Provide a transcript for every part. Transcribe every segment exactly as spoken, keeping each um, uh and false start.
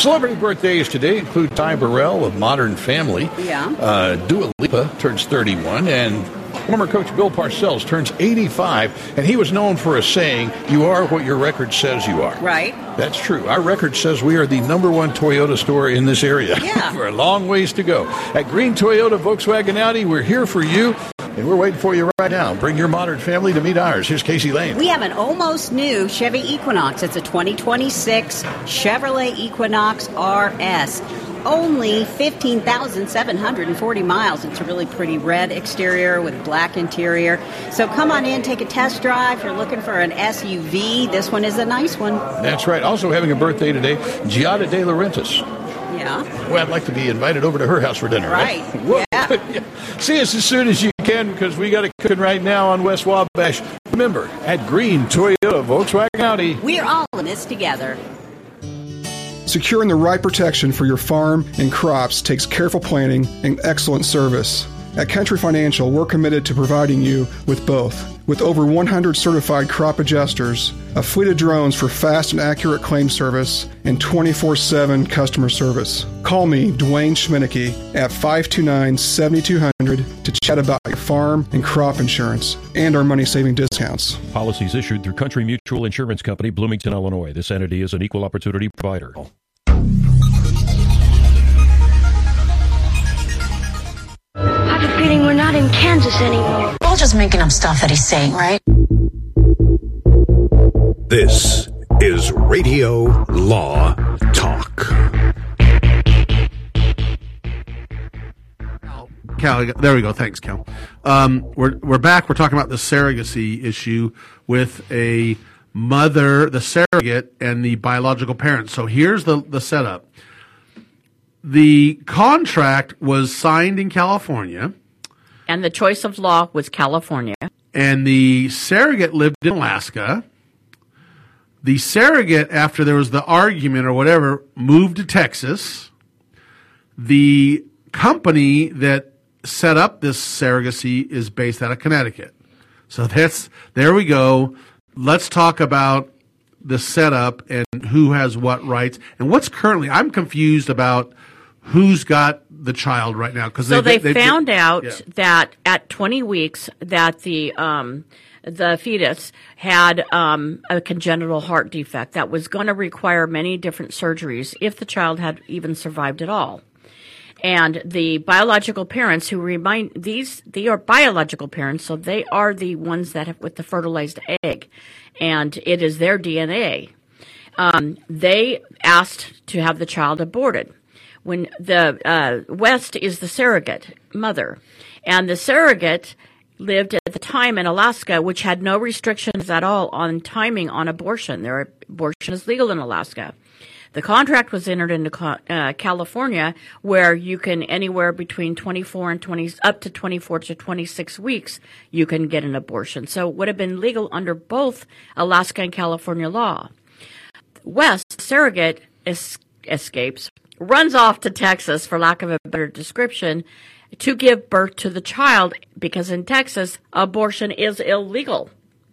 Celebrity birthdays today include Ty Burrell of Modern Family. Yeah. Uh, Dua Lipa turns thirty-one, and former coach Bill Parcells turns eighty-five, and he was known for a saying, "You are what your record says you are." Right. That's true. Our record says we are the number one Toyota store in this area. Yeah. For a long ways to go. At Green Toyota, Volkswagen, Audi, we're here for you, and we're waiting for you right now. Bring your Modern Family to meet ours. Here's Casey Lane. We have an almost new Chevy Equinox. It's a twenty twenty-six Chevrolet Equinox R S. Only fifteen thousand seven hundred forty miles. It's a really pretty red exterior with black interior. So come on in, take a test drive. If you're looking for an S U V, this one is a nice one. That's right. Also having a birthday today, Giada De Laurentiis. Yeah. Well, I'd like to be invited over to her house for dinner. Right. Right? Yeah. See us as soon as you can, because we got it cooking right now on West Wabash. Remember, at Green Toyota, Volkswagen, Audi. We're all in this together. Securing the right protection for your farm and crops takes careful planning and excellent service. At Country Financial, we're committed to providing you with both. With over one hundred certified crop adjusters, a fleet of drones for fast and accurate claim service, and twenty-four seven customer service. Call me, Dwayne Schminicki, at five two nine, seven two zero zero to chat about your farm and crop insurance and our money-saving discounts. Policies issued through Country Mutual Insurance Company, Bloomington, Illinois. This entity is an equal opportunity provider. I have a feeling we're not in Kansas anymore. We're all just making up stuff that he's saying, right? This is Radio Law Talk. Cal, there we go. Thanks, Cal. Um, we're we're back. We're talking about the surrogacy issue with a mother, the surrogate, and the biological parent. So here's the the setup. The contract was signed in California. And the choice of law was California. And the surrogate lived in Alaska. The surrogate, after there was the argument or whatever, moved to Texas. The company that set up this surrogacy is based out of Connecticut. So that's, there we go. Let's talk about the setup and who has what rights. And what's currently, I'm confused about who's got the child right now. Cause so they, they found they, out yeah. that at twenty weeks that the um, the fetus had um, a congenital heart defect that was going to require many different surgeries if the child had even survived at all. And the biological parents who remind these, they are biological parents, so they are the ones that have with the fertilized egg, and it is their D N A. Um, they asked to have the child aborted. When the uh, West is the surrogate mother, and the surrogate lived at the time in Alaska, which had no restrictions at all on timing on abortion. Their abortion is legal in Alaska. The contract was entered into uh, California, where you can anywhere between twenty-four and twenty, up to twenty-four to twenty-six weeks, you can get an abortion. So it would have been legal under both Alaska and California law. West surrogate es- escapes, runs off to Texas, for lack of a better description, to give birth to the child, because in Texas, abortion is illegal.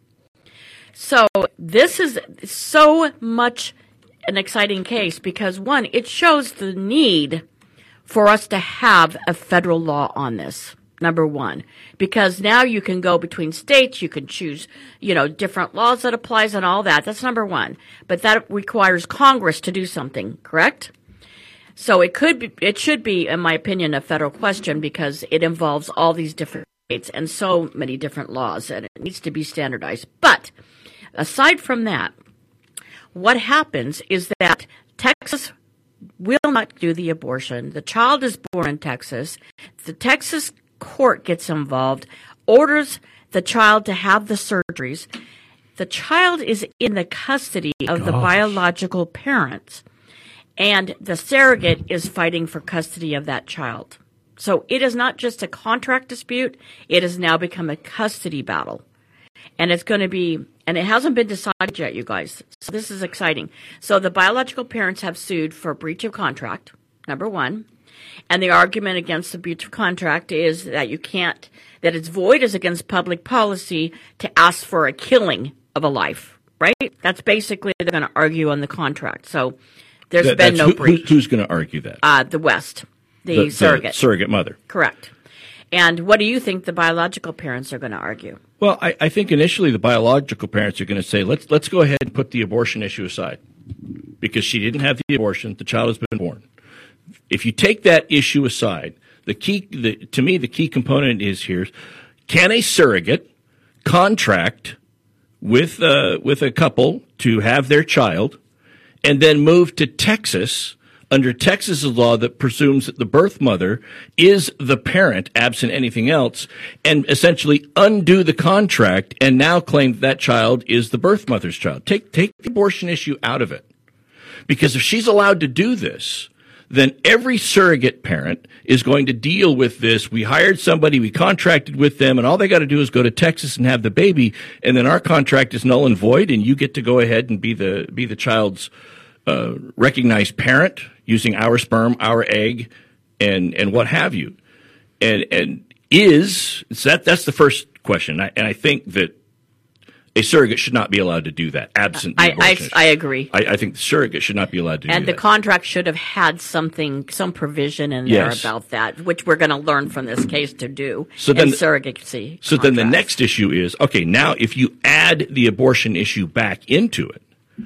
So this is so much an exciting case because, one, it shows the need for us to have a federal law on this, number one, because now you can go between states, you can choose, you know, different laws that applies and all that. That's number one. But that requires Congress to do something, correct? So it could be, it should be, in my opinion, a federal question because it involves all these different states and so many different laws, and it needs to be standardized. But aside from that, what happens is that Texas will not do the abortion. The child is born in Texas. The Texas court gets involved, orders the child to have the surgeries. The child is in the custody of Gosh. the biological parents. And the surrogate is fighting for custody of that child. So it is not just a contract dispute. It has now become a custody battle. And it's going to be, and it hasn't been decided yet, you guys. So this is exciting. So the biological parents have sued for breach of contract, number one. And the argument against the breach of contract is that you can't, that it's void is against public policy to ask for a killing of a life, right? That's basically they're going to argue on the contract. So There's That- been that's no who- breach. Who's going to argue that? Uh, the West, the, The- the surrogate. surrogate mother. Correct. And what do you think the biological parents are going to argue? Well, I, I think initially the biological parents are going to say, let's let's go ahead and put the abortion issue aside because she didn't have the abortion, the child has been born. If you take that issue aside, the key, the, to me, the key component is here: can a surrogate contract with uh, with a couple to have their child, and then move to Texas? Under Texas law that presumes that the birth mother is the parent, absent anything else, and essentially undo the contract and now claim that, that child is the birth mother's child. Take, take the abortion issue out of it. Because if she's allowed to do this, then every surrogate parent is going to deal with this. We hired somebody, we contracted with them, and all they got to do is go to Texas and have the baby, and then our contract is null and void, and you get to go ahead and be the, be the child's Uh, recognized parent using our sperm, our egg, and and what have you, and and is so that that's the first question, I, and I think that a surrogate should not be allowed to do that. Absent, the I, abortion I, I issue. agree. I, I think the surrogate should not be allowed to And do the that. contract should have had something, some provision in there Yes. about that, which we're going to learn from this case to do. So then- in surrogacy. So then the contracts. next issue is, okay, now if you add the abortion issue back into it,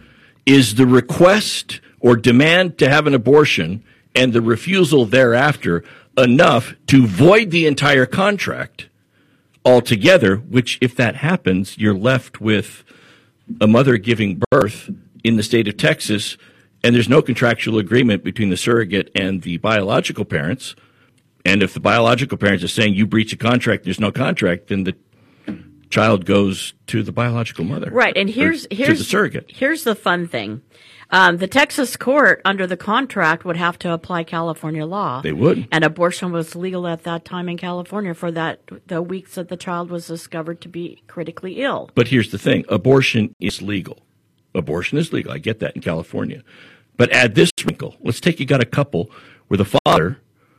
is the request or demand to have an abortion and the refusal thereafter enough to void the entire contract altogether, which if that happens, you're left with a mother giving birth in the state of Texas, and there's no contractual agreement between the surrogate and the biological parents. And if the biological parents are saying you breach a contract, there's no contract, then the child goes to the biological mother. Right, and or here's to here's the surrogate. Here's the fun thing. Um, the Texas court, under the contract, would have to apply California law. They would. And abortion was legal at that time in California for that the weeks that the child was discovered to be critically ill. But here's the thing. Abortion is legal. Abortion is legal. I get that in California. But add this wrinkle. Let's take you got a couple where the father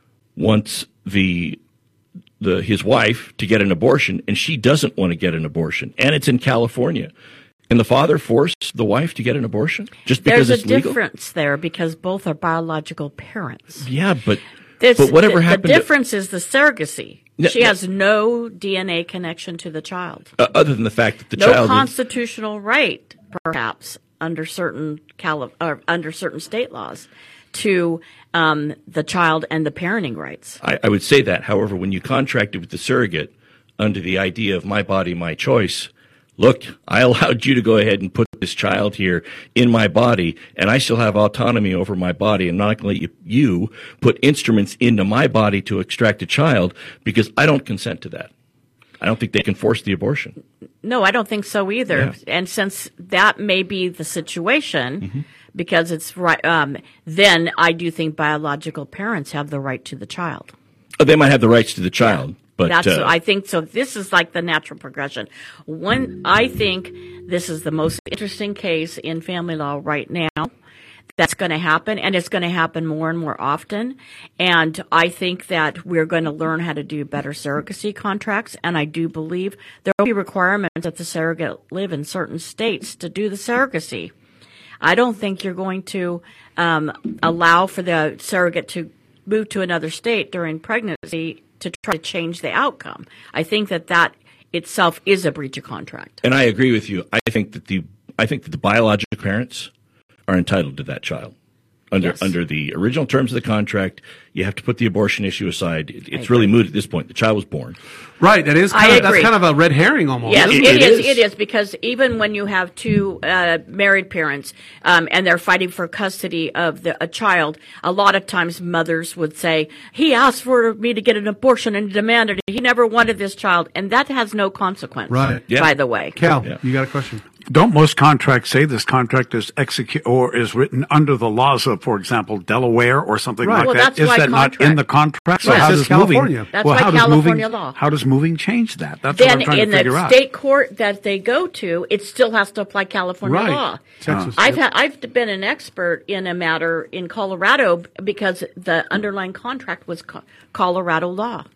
wants the the his wife to get an abortion, and she doesn't want to get an abortion, and it's in California. Can the father force the wife to get an abortion just because There's it's a legal? difference there because both are biological parents. Yeah, but There's- but whatever the, happened The to- difference is the surrogacy. No, she no. has no D N A connection to the child. uh, other than the fact that the no child constitutional right, perhaps under certain Cali- or under certain state laws, to um, the child and the parenting rights. I, I would say that. However, when you contracted with the surrogate under the idea of my body, my choice, look, I allowed you to go ahead and put this child here in my body, and I still have autonomy over my body. I'm not going to let you, you put instruments into my body to extract a child because I don't consent to that. I don't think they can force the abortion. No, I don't think so either. Yeah. And since that may be the situation, Mm-hmm. because it's right, um, then I do think biological parents have the right to the child. Oh, they might have the rights to the child, but That's uh, I think so. This is like the natural progression. One, I think this is the most interesting case in family law right now. That's going to happen, and it's going to happen more and more often. And I think that we're going to learn how to do better surrogacy contracts. And I do believe there will be requirements that the surrogate live in certain states to do the surrogacy. I don't think you're going to um, allow for the surrogate to move to another state during pregnancy to try to change the outcome. I think that that itself is a breach of contract. and I agree with you. I think that the I think that the biological parents are entitled to that child. Under Yes. under the original terms of the contract, you have to put the abortion issue aside. It, it's really moot at this point. The child was born. Right. That is I kind of, that's agree. kind of a red herring almost. Yes, isn't it It is. is. It is because even when you have two uh, married parents um, and they're fighting for custody of the, a child, a lot of times mothers would say, "He asked for me to get an abortion and demanded it. He never wanted this child," and that has no consequence. Right. Yeah. By the way, Cal, Yeah. you got a question? Don't most contracts say this contract is execute or is written under the laws of, for example, Delaware or something Right. like Well, that? that's Is why that not contract- in the contract? So Right, it how says does California. moving? That's well, why how does California moving, law. How does moving change that? That's what then I'm trying in to figure the out. state court that they go to, it still has to apply California Right. law. Texas. I've had, I've been an expert in a matter in Colorado because the underlying contract was co- Colorado law.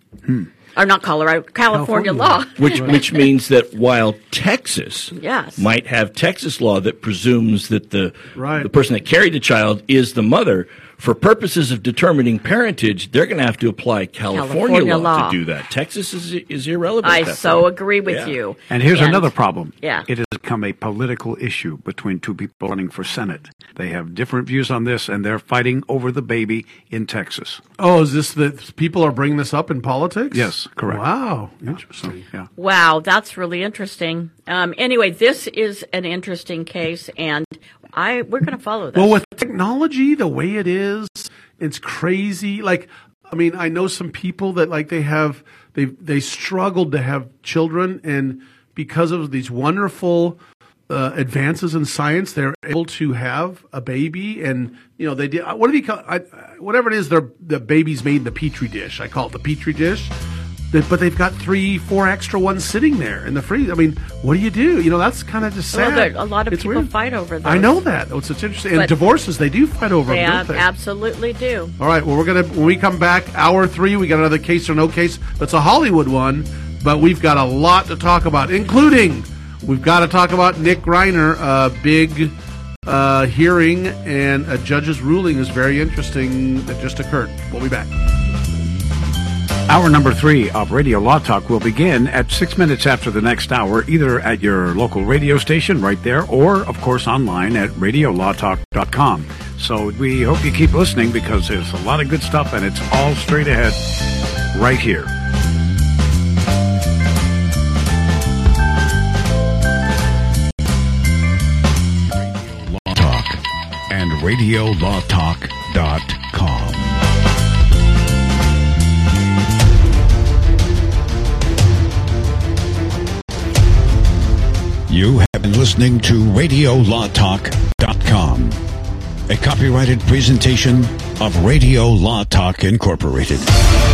Hmm. Or not Colorado, California, California. law. which which means that while Texas yes. might have Texas law that presumes that the right. the person that carried the child is the mother, for purposes of determining parentage, they're going to have to apply California, California law, law to do that. Texas is is irrelevant. I at that so point. agree with yeah. you. And here's and, another problem. Yeah. It has become a political issue between two people running for Senate. They have different views on this, and they're fighting over the baby in Texas. Oh, is this that people are bringing this up in politics? Yes, correct. Wow, interesting. Yeah. Wow, that's really interesting. Um, anyway, this is an interesting case, and I we're going to follow this. Well, with technology the way it is, it's crazy. Like, I mean, I know some people that like they have they they struggled to have children, and because of these wonderful uh, advances in science, they're able to have a baby. And you know, they did what do they call I, whatever it is? They're the baby's made in the petri dish. I call it the petri dish. But they've got three, four extra ones sitting there in the freezer. I mean, what do you do? You know, that's kind of just sad. Well, a lot of it's people weird. fight over those. I know that. It's, it's interesting. And But divorces, they do fight over They them, ab- don't they? absolutely do. All right. Well, we're gonna when we come back, hour three, we got another case or no case. That's a Hollywood one, but we've got a lot to talk about, including we've got to talk about Nick Greiner, a big uh, hearing, and a judge's ruling is very interesting that just occurred. We'll be back. Hour number three of Radio Law Talk will begin at six minutes after the next hour, either at your local radio station right there, or, of course, online at radio law talk dot com. So we hope you keep listening because there's a lot of good stuff, and it's all straight ahead right here. Radio Law Talk and radio law talk dot com. You have been listening to radio law talk dot com, a copyrighted presentation of Radio Law Talk Incorporated.